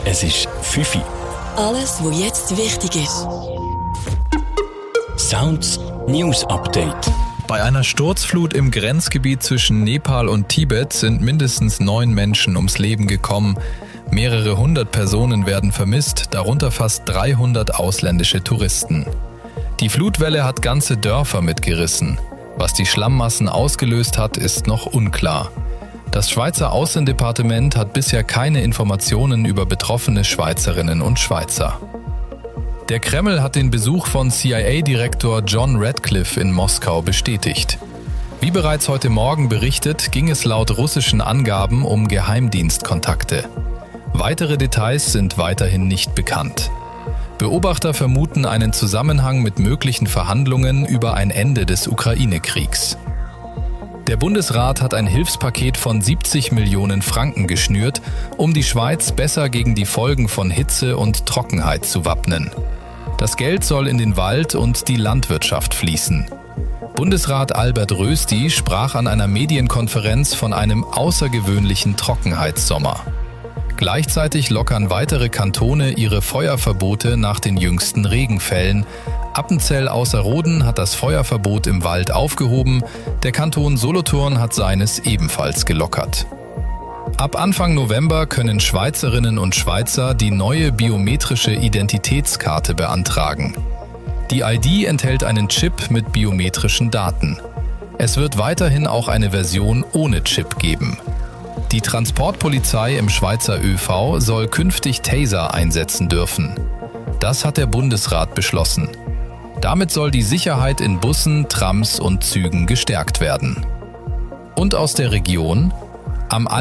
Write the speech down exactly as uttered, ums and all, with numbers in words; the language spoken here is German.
Es ist fünf Uhr. Alles, was jetzt wichtig ist. Sounds News Update. Bei einer Sturzflut im Grenzgebiet zwischen Nepal und Tibet sind mindestens neun Menschen ums Leben gekommen. Mehrere hundert Personen werden vermisst, darunter fast dreihundert ausländische Touristen. Die Flutwelle hat ganze Dörfer mitgerissen. Was die Schlammmassen ausgelöst hat, ist noch unklar. Das Schweizer Außendepartement hat bisher keine Informationen über betroffene Schweizerinnen und Schweizer. Der Kreml hat den Besuch von C I A-Direktor John Ratcliffe in Moskau bestätigt. Wie bereits heute Morgen berichtet, ging es laut russischen Angaben um Geheimdienstkontakte. Weitere Details sind weiterhin nicht bekannt. Beobachter vermuten einen Zusammenhang mit möglichen Verhandlungen über ein Ende des Ukraine-Kriegs. Der Bundesrat hat ein Hilfspaket von siebzig Millionen Franken geschnürt, um die Schweiz besser gegen die Folgen von Hitze und Trockenheit zu wappnen. Das Geld soll in den Wald und die Landwirtschaft fließen. Bundesrat Albert Rösti sprach an einer Medienkonferenz von einem außergewöhnlichen Trockenheitssommer. Gleichzeitig lockern weitere Kantone ihre Feuerverbote nach den jüngsten Regenfällen. Appenzell-Ausserrhoden hat das Feuerverbot im Wald aufgehoben, der Kanton Solothurn hat seines ebenfalls gelockert. Ab Anfang November können Schweizerinnen und Schweizer die neue biometrische Identitätskarte beantragen. Die I D enthält einen Chip mit biometrischen Daten. Es wird weiterhin auch eine Version ohne Chip geben. Die Transportpolizei im Schweizer Ö V soll künftig Taser einsetzen dürfen. Das hat der Bundesrat beschlossen. Damit soll die Sicherheit in Bussen, Trams und Zügen gestärkt werden. Und aus der Region: Am